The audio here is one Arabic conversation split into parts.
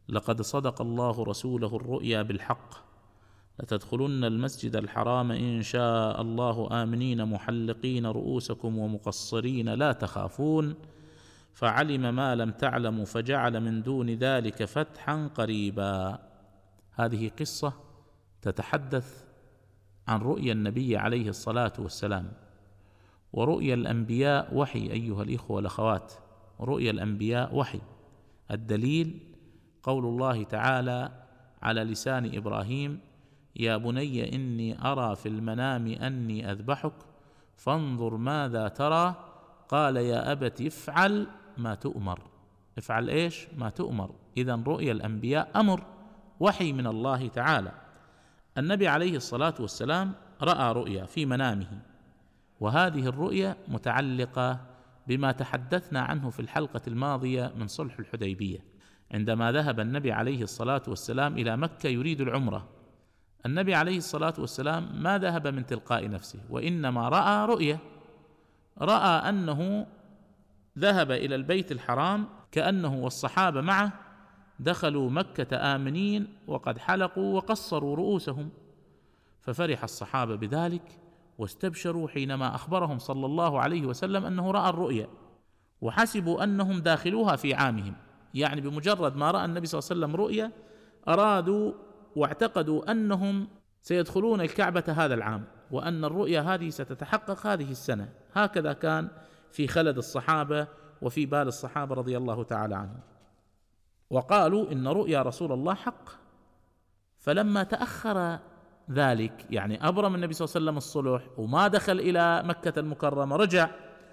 لقد صدق الله رسوله الرؤيا بالحق لتدخلن المسجد الحرام إن شاء الله آمنين محلقين رؤوسكم ومقصرين لا تخافون فعلم ما لم تعلموا فجعل من دون ذلك فتحا قريبا. هذه قصة تتحدث عن رؤيا النبي عليه الصلاة والسلام. ورؤيا الأنبياء وحي أيها الإخوة والأخوات، رؤيا الأنبياء وحي. الدليل قول الله تعالى على لسان إبراهيم: يا بني إني أرى في المنام أني أذبحك فانظر ماذا ترى قال يا أبت افعل ما تؤمر. افعل إيش؟ ما تؤمر. إذن رؤيا الأنبياء أمر، وحي من الله تعالى. النبي عليه الصلاة والسلام رأى رؤيا في منامه، وهذه الرؤيا متعلقة بما تحدثنا عنه في الحلقة الماضية من صلح الحديبية، عندما ذهب النبي عليه الصلاة والسلام إلى مكة يريد العمرة. النبي عليه الصلاة والسلام ما ذهب من تلقاء نفسه، وإنما رأى رؤيا، رأى أنه ذهب إلى البيت الحرام كأنه والصحابة معه دخلوا مكة آمنين وقد حلقوا وقصروا رؤوسهم، ففرح الصحابة بذلك واستبشروا حينما أخبرهم صلى الله عليه وسلم أنه رأى الرؤيا، وحسبوا أنهم داخلوها في عامهم. يعني بمجرد ما رأى النبي صلى الله عليه وسلم رؤيا أرادوا واعتقدوا أنهم سيدخلون الكعبة هذا العام، وأن الرؤيا هذه ستتحقق هذه السنة. هكذا كان في خلد الصحابة وفي بال الصحابة رضي الله تعالى عنهم، وقالوا إن رؤيا رسول الله حق. فلما تأخر ذلك، يعني أبرم النبي صلى الله عليه وسلم الصلح وما دخل إلى مكة المكرمة، رجع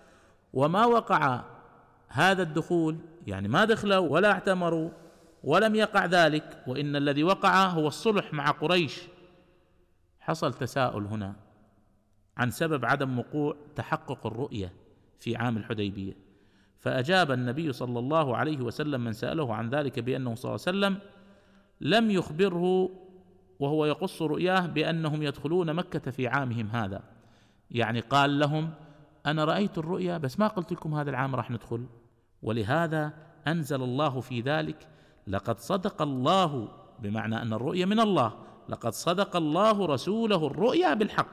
وما وقع هذا الدخول، يعني ما دخلوا ولا اعتمروا ولم يقع ذلك، وإن الذي وقع هو الصلح مع قريش. حصل تساؤل هنا عن سبب عدم وقوع تحقق الرؤية في عام الحديبية، فأجاب النبي صلى الله عليه وسلم من سأله عن ذلك بأنه صلى الله عليه وسلم لم يخبره وهو يقص رؤياه بأنهم يدخلون مكة في عامهم هذا. يعني قال لهم أنا رأيت الرؤيا بس ما قلت لكم هذا العام راح ندخل. ولهذا أنزل الله في ذلك: لقد صدق الله، بمعنى أن الرؤيا من الله، لقد صدق الله رسوله الرؤيا بالحق.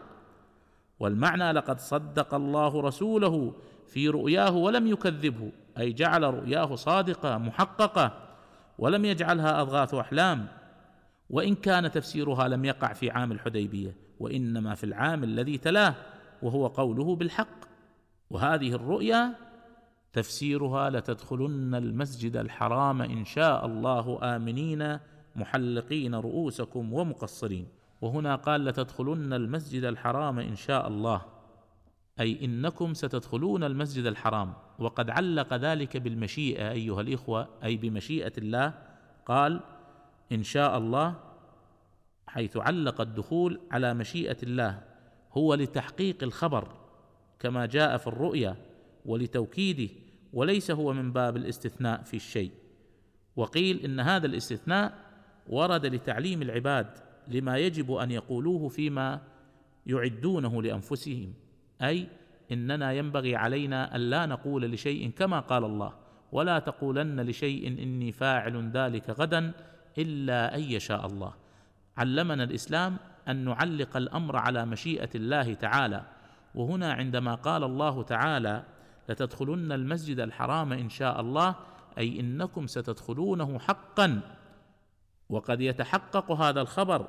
والمعنى لقد صدق الله رسوله في رؤياه ولم يكذبه، أي جعل رؤياه صادقة محققة ولم يجعلها أضغاث أحلام، وإن كان تفسيرها لم يقع في عام الحديبية وإنما في العام الذي تلاه، وهو قوله بالحق. وهذه الرؤيا تفسيرها: لتدخلن المسجد الحرام إن شاء الله آمنين محلقين رؤوسكم ومقصرين. وهنا قال لتدخلن المسجد الحرام إن شاء الله، أي إنكم ستدخلون المسجد الحرام، وقد علق ذلك بالمشيئة أيها الإخوة، أي بمشيئة الله. قال إن شاء الله، حيث علق الدخول على مشيئة الله، هو لتحقيق الخبر كما جاء في الرؤيا ولتوكيده، وليس هو من باب الاستثناء في الشيء. وقيل إن هذا الاستثناء ورد لتعليم العباد لما يجب أن يقولوه فيما يعدونه لأنفسهم، أي إننا ينبغي علينا ألا نقول لشيء كما قال الله: ولا تقولن لشيء إني فاعل ذلك غدا إلا أن يشاء الله. علمنا الإسلام أن نعلق الأمر على مشيئة الله تعالى. وهنا عندما قال الله تعالى لتدخلن المسجد الحرام إن شاء الله، أي إنكم ستدخلونه حقا، وقد يتحقق هذا الخبر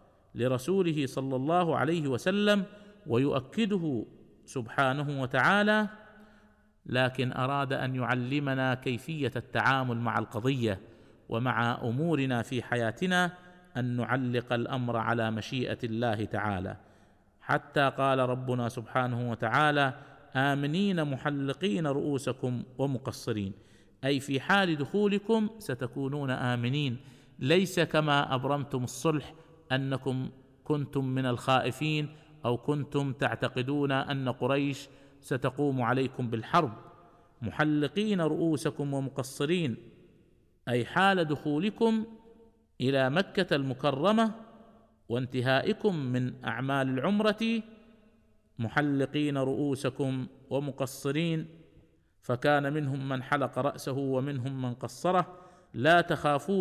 لرسوله صلى الله عليه وسلم ويؤكده سبحانه وتعالى، لكن أراد أن يعلمنا كيفية التعامل مع القضية ومع أمورنا في حياتنا، أن نعلق الأمر على مشيئة الله تعالى. حتى قال ربنا سبحانه وتعالى آمنين محلقين رؤوسكم ومقصرين، أي في حال دخولكم ستكونون آمنين، ليس كما أبرمتم الصلح أنكم كنتم من الخائفين أو كنتم تعتقدون أن قريش ستقوم عليكم بالحرب. محلقين رؤوسكم ومقصرين، أي حال دخولكم إلى مكة المكرمة وانتهائكم من أعمال العمرة محلقين رؤوسكم ومقصرين، فكان منهم من حلق رأسه ومنهم من قصره. لا تخافون